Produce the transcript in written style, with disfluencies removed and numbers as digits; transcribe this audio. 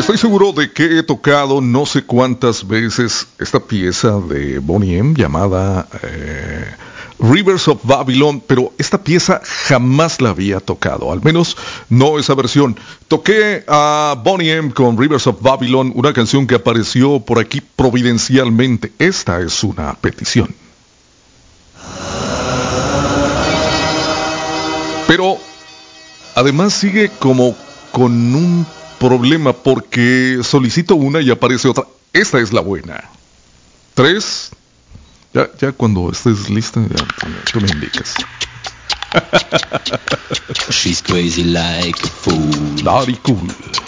Estoy seguro de que he tocado no sé cuántas veces esta pieza de Boney M llamada Rivers of Babylon, pero esta pieza jamás la había tocado, al menos no esa versión. Toqué a Boney M con Rivers of Babylon, una canción que apareció por aquí providencialmente. Esta es una petición. Pero además sigue como con un problema porque solicito una y aparece otra. Esta es la buena. 3. Ya cuando estés lista, ya tú me indicas. She's crazy like a fool. Very cool.